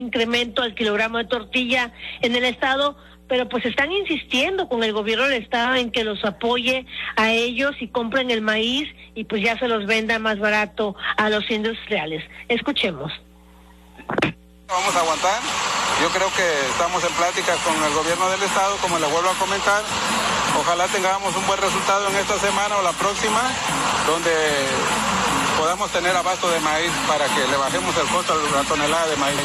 incremento al kilogramo de tortilla en el estado, pero pues están insistiendo con el gobierno del estado en que los apoye a ellos y compren el maíz y pues ya se los venda más barato a los industriales. Escuchemos. Vamos a aguantar. Yo creo que estamos en pláticas con el gobierno del estado, como le vuelvo a comentar. Ojalá tengamos un buen resultado en esta semana o la próxima, donde podamos tener abasto de maíz para que le bajemos el costo a la tonelada de maíz.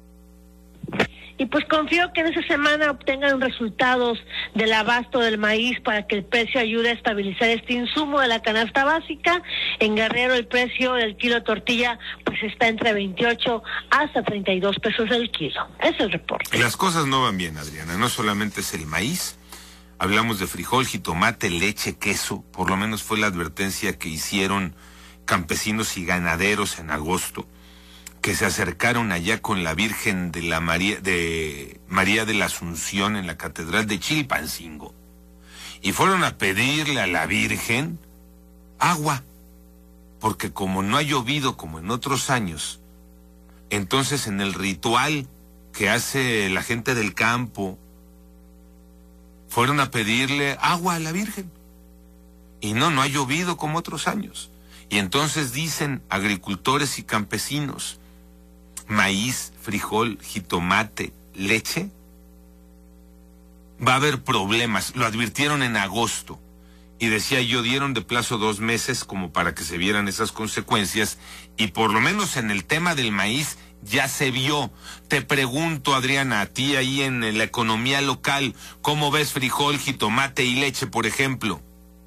Y pues confío que en esa semana obtengan resultados del abasto del maíz para que el precio ayude a estabilizar este insumo de la canasta básica. En Guerrero el precio del kilo de tortilla pues está entre 28 hasta 32 pesos el kilo. Es el reporte. Las cosas no van bien, Adriana. No solamente es el maíz. Hablamos de frijol, jitomate, leche, queso. Por lo menos fue la advertencia que hicieron campesinos y ganaderos en agosto, que se acercaron allá con la Virgen de María de la Asunción en la Catedral de Chilpancingo y fueron a pedirle a la Virgen agua, porque como no ha llovido como en otros años, entonces en el ritual que hace la gente del campo, fueron a pedirle agua a la Virgen y no ha llovido como otros años. Y entonces dicen agricultores y campesinos: maíz, frijol, jitomate, leche, va a haber problemas. Lo advirtieron en agosto y decía yo, dieron de plazo 2 meses como para que se vieran esas consecuencias, y por lo menos en el tema del maíz ya se vio. Te pregunto, Adriana, a ti ahí en la economía local, ¿cómo ves frijol, jitomate y leche, por ejemplo?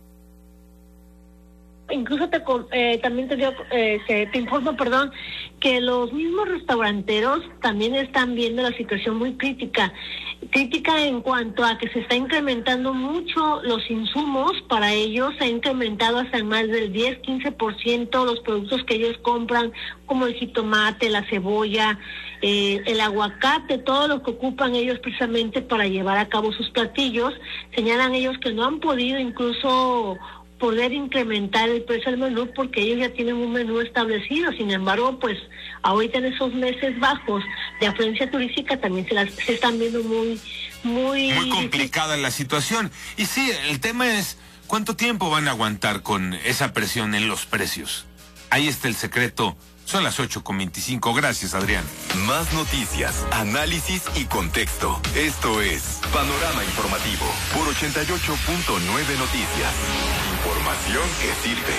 Incluso también te informo, que los mismos restauranteros también están viendo la situación muy crítica en cuanto a que se está incrementando mucho los insumos para ellos. Se ha incrementado hasta en más del 10-15% los productos que ellos compran, como el jitomate, la cebolla, el aguacate, todo lo que ocupan ellos precisamente para llevar a cabo sus platillos. Señalan ellos que no han podido incluso poder incrementar el precio del menú porque ellos ya tienen un menú establecido. Sin embargo, pues ahorita en esos meses bajos de afluencia turística también se están viendo muy complicada la situación. Y sí, el tema es ¿cuánto tiempo van a aguantar con esa presión en los precios? Ahí está el secreto. Son las 8:25. Gracias, Adrián. Más noticias, análisis y contexto. Esto es Panorama Informativo por 88.9 Noticias. Información que sirve.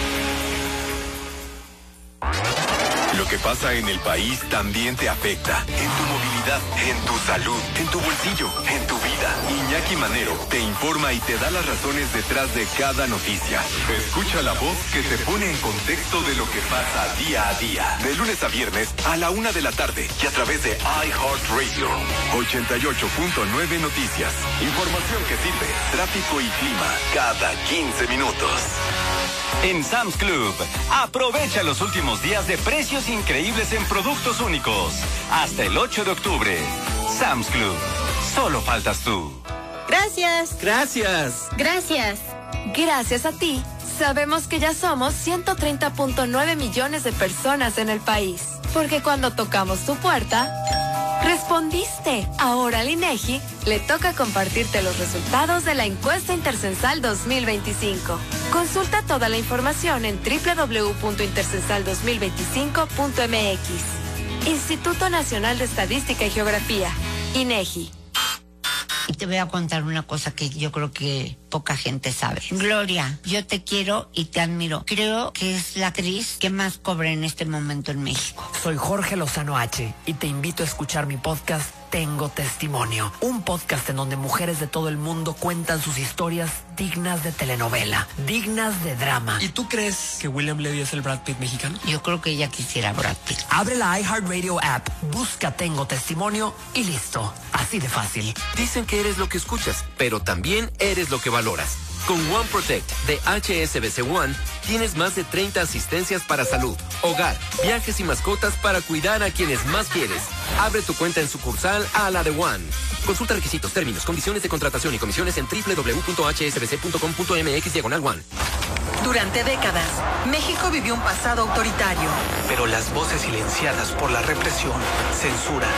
Lo que pasa en el país también te afecta. En tu movilidad, en tu salud, en tu bolsillo, en tu vida. Iñaki Manero te informa y te da las razones detrás de cada noticia. Escucha la voz que te pone en contexto de lo que pasa día a día. De lunes a viernes a la 1 de la tarde y a través de iHeartRadio. 88.9 Noticias. Información que sirve. Tráfico y clima cada 15 minutos. En Sam's Club, aprovecha los últimos días de precios increíbles en productos únicos. Hasta el 8 de octubre. Sam's Club. Solo faltas tú. Gracias. Gracias. Gracias. Gracias a ti, sabemos que ya somos 130.9 millones de personas en el país. Porque cuando tocamos tu puerta, respondiste. Ahora al INEGI le toca compartirte los resultados de la encuesta Intercensal 2025. Consulta toda la información en www.intercensal2025.mx. Instituto Nacional de Estadística y Geografía, INEGI. Y te voy a contar una cosa que yo creo que poca gente sabe. Gloria, yo te quiero y te admiro. Creo que es la actriz que más cobra en este momento en México. Soy Jorge Lozano H. y te invito a escuchar mi podcast Tengo Testimonio. Un podcast en donde mujeres de todo el mundo cuentan sus historias dignas de telenovela, dignas de drama. ¿Y tú crees que William Levy es el Brad Pitt mexicano? Yo creo que ella quisiera Brad Pitt. Abre la iHeartRadio app, busca Tengo Testimonio y listo. Así de fácil. Dicen que eres lo que escuchas, pero también eres lo que valoras. Con One Protect de HSBC One tienes más de 30 asistencias para salud, hogar, viajes y mascotas para cuidar a quienes más quieres. Abre tu cuenta en sucursal a la de One. Consulta requisitos, términos, condiciones de contratación y comisiones en www.hsbc.com.mx/One. Durante décadas, México vivió un pasado autoritario. Pero las voces silenciadas por la represión, censura